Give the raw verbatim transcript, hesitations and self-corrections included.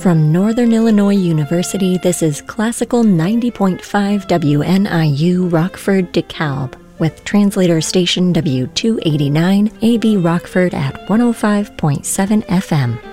From Northern Illinois University, this is Classical ninety point five W N I U Rockford DeKalb, with translator station W two eighty-nine A B Rockford at one oh five point seven F M.